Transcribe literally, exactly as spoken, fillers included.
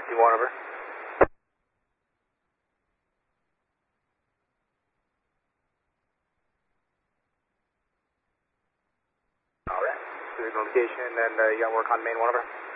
one over. Alright, so notification, and uh, you got work on main one over.